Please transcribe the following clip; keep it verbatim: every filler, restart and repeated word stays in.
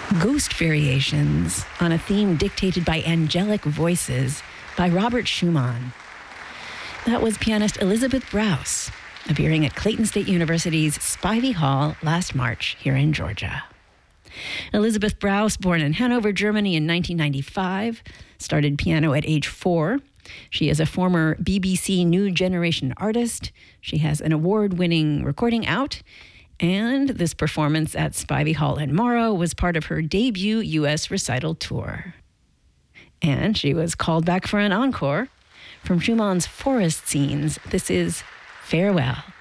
Ghost Variations on a theme dictated by angelic voices by Robert Schumann. That was pianist Elizabeth Brous, appearing at Clayton State University's Spivey Hall last March here in Georgia. Elizabeth Brous, born in Hanover, Germany in nineteen ninety-five, started piano at age four. She is a former B B C New Generation artist. She has an award-winning recording out, and this performance at Spivey Hall in Morrow was part of her debut U S recital tour. And she was called back for an encore. From Schumann's Forest Scenes, this is Farewell.